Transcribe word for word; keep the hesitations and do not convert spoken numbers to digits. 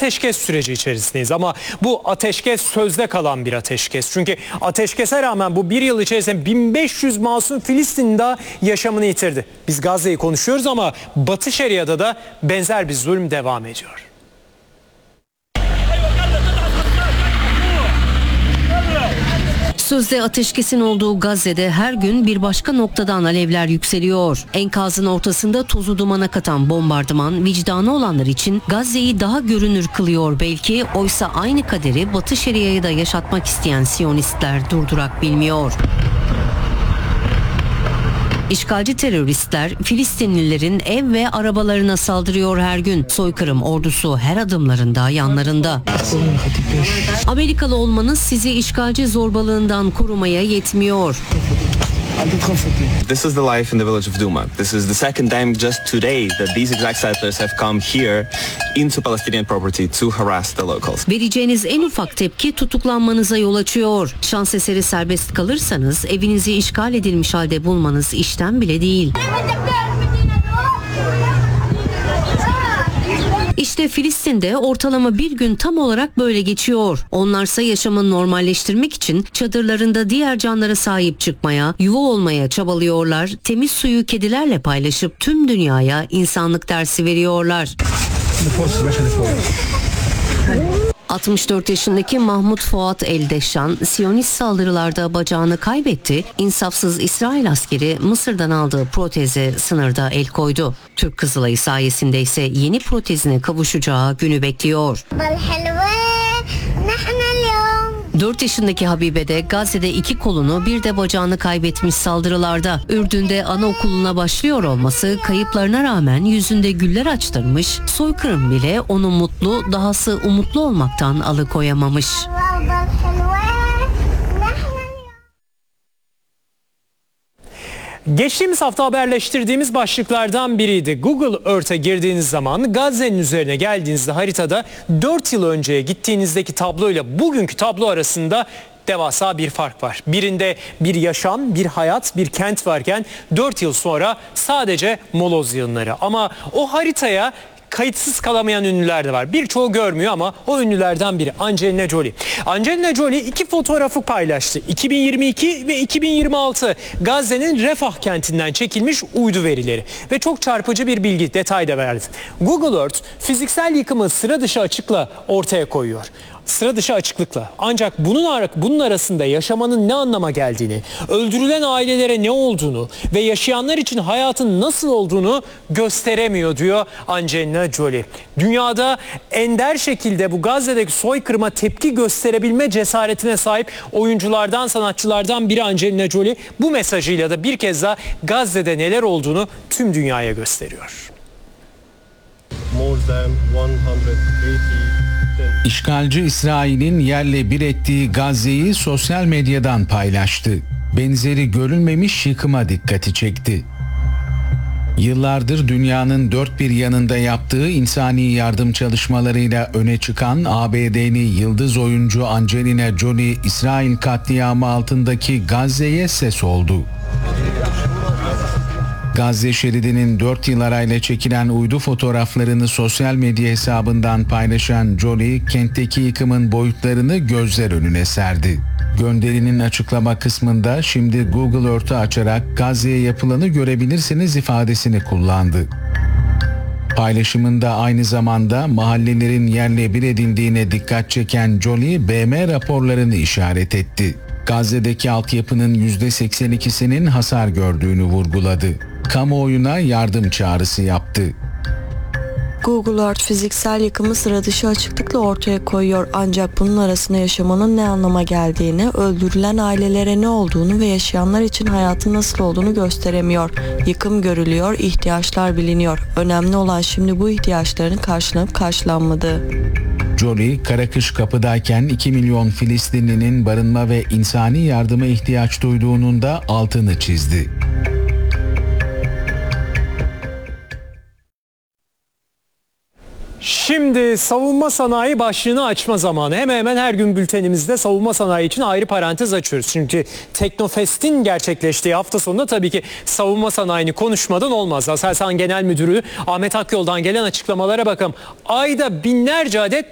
ateşkes süreci içerisindeyiz ama bu ateşkes sözde kalan bir ateşkes. Çünkü ateşkese rağmen bu bir yıl içerisinde bin beş yüz masum Filistinli daha yaşamını yitirdi. Biz Gazze'yi konuşuyoruz ama Batı Şeria'da da benzer bir zulüm devam ediyor. Sözde ateşkesin olduğu Gazze'de her gün bir başka noktadan alevler yükseliyor. Enkazın ortasında tozu dumana katan bombardıman vicdanı olanlar için Gazze'yi daha görünür kılıyor belki. Oysa aynı kaderi Batı Şeria'yı da yaşatmak isteyen Siyonistler durdurak bilmiyor. İşgalci teröristler Filistinlilerin ev ve arabalarına saldırıyor her gün. Soykırım ordusu her adımlarında yanlarında. Amerikalı olmanız sizi işgalci zorbalığından korumaya yetmiyor. This is the life in the village of Duma. This is the second time just today that these exact settlers have come here into Palestinian property to harass the locals. Vereceğiniz en ufak tepki tutuklanmanıza yol açıyor. Şans eseri serbest kalırsanız evinizi işgal edilmiş halde bulmanız işten bile değil. İşte Filistin'de ortalama bir gün tam olarak böyle geçiyor. Onlarsa yaşamını normalleştirmek için çadırlarında diğer canlara sahip çıkmaya, yuva olmaya çabalıyorlar. Temiz suyu kedilerle paylaşıp tüm dünyaya insanlık dersi veriyorlar. altmış dört yaşındaki Mahmut Fuat Eldeşan, Siyonist saldırılarda bacağını kaybetti. İnsafsız İsrail askeri Mısır'dan aldığı proteze sınırda el koydu. Türk Kızılayı sayesinde ise yeni protezine kavuşacağı günü bekliyor. dört yaşındaki Habibe de Gazze'de iki kolunu bir de bacağını kaybetmiş saldırılarda. Ürdün'de anaokuluna başlıyor olması kayıplarına rağmen yüzünde güller açtırmış. Soykırım bile onu mutlu, dahası umutlu olmaktan alıkoyamamış. Geçtiğimiz hafta haberleştirdiğimiz başlıklardan biriydi. Google Earth'e girdiğiniz zaman Gazze'nin üzerine geldiğinizde haritada dört yıl önceye gittiğinizdeki tabloyla bugünkü tablo arasında devasa bir fark var. Birinde bir yaşam, bir hayat, bir kent varken dört yıl sonra sadece moloz yığınları. Ama o haritaya kayıtsız kalamayan ünlüler de var. Birçoğu görmüyor ama o ünlülerden biri Angelina Jolie. Angelina Jolie iki fotoğrafı paylaştı. iki bin yirmi iki ve iki bin yirmi altı Gazze'nin Refah kentinden çekilmiş uydu verileri. Ve çok çarpıcı bir bilgi, detay da verdi. Google Earth fiziksel yıkımı sıra dışı açıkla ortaya koyuyor. Sıra dışı açıklıkla. Ancak bunun, bunun arasında yaşamanın ne anlama geldiğini, öldürülen ailelere ne olduğunu ve yaşayanlar için hayatın nasıl olduğunu gösteremiyor diyor Angelina Jolie. Dünyada ender şekilde bu Gazze'deki soykırıma tepki gösterebilme cesaretine sahip oyunculardan, sanatçılardan biri Angelina Jolie. Bu mesajıyla da bir kez daha Gazze'de neler olduğunu tüm dünyaya gösteriyor. More than one hundred eighty İşgalci İsrail'in yerle bir ettiği Gazze'yi sosyal medyadan paylaştı. Benzeri görülmemiş yıkıma dikkati çekti. Yıllardır dünyanın dört bir yanında yaptığı insani yardım çalışmalarıyla öne çıkan A B D'li yıldız oyuncu Angelina Jolie, İsrail katliamı altındaki Gazze'ye ses oldu. Gazze şeridinin dört yıl arayla çekilen uydu fotoğraflarını sosyal medya hesabından paylaşan Jolie, kentteki yıkımın boyutlarını gözler önüne serdi. Gönderinin açıklama kısmında "Şimdi Google Earth'ü açarak Gazze'ye yapılanı görebilirsiniz" ifadesini kullandı. Paylaşımında aynı zamanda mahallelerin yerle bir edildiğine dikkat çeken Jolie, B M raporlarını işaret etti. Gazze'deki altyapının yüzde seksen ikisinin hasar gördüğünü vurguladı. Kamuoyuna yardım çağrısı yaptı. Google Earth fiziksel yıkımı sıra dışı açıklıkla ortaya koyuyor, ancak bunun arasında yaşamanın ne anlama geldiğini, öldürülen ailelere ne olduğunu ve yaşayanlar için hayatın nasıl olduğunu gösteremiyor. Yıkım görülüyor, ihtiyaçlar biliniyor. Önemli olan şimdi bu ihtiyaçların karşılanıp karşılanmadığı. Jolie, Karakış kapıdayken iki milyon Filistinlinin barınma ve insani yardıma ihtiyaç duyduğunun da altını çizdi. Şimdi savunma sanayi başlığını açma zamanı. Hemen hemen her gün bültenimizde savunma sanayi için ayrı parantez açıyoruz. Çünkü Teknofest'in gerçekleştiği hafta sonunda tabii ki savunma sanayini konuşmadan olmaz. Aselsan Genel Müdürü Ahmet Akyol'dan gelen açıklamalara bakalım. Ayda binlerce adet